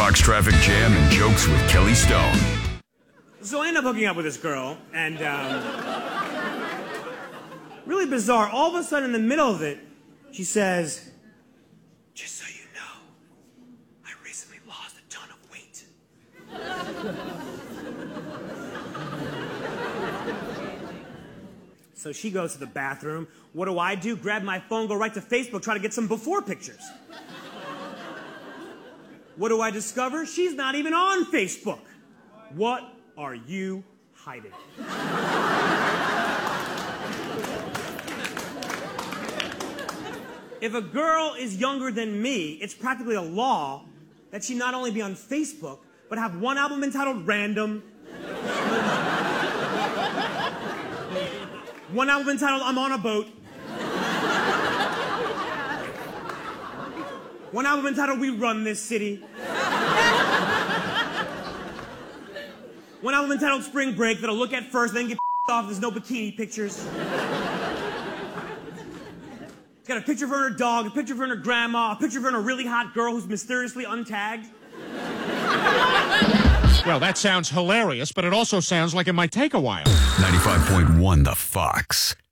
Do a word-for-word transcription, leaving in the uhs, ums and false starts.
Fox Traffic Jam and Jokes with Kelly Stone. So I end up hooking up with this girl, and um, really bizarre. All of a sudden, in the middle of it, she says, "Just so you know, I recently lost a ton of weight." So she goes to the bathroom. What do I do? Grab my phone, go right to Facebook, try to get some before pictures. What do I discover? She's not even on Facebook. What are you hiding? If a girl is younger than me, it's practically a law that she not only be on Facebook, but have one album entitled Random, one album entitled I'm on a Boat, one album entitled We Run This City, one album entitled Spring Break that I'll look at first, then get off if there's no bikini pictures. It's got a picture of her and her dog, a picture of her and her grandma, a picture of her and a really hot girl who's mysteriously untagged. Well, that sounds hilarious, but it also sounds like it might take a while. ninety-five point one The Fox.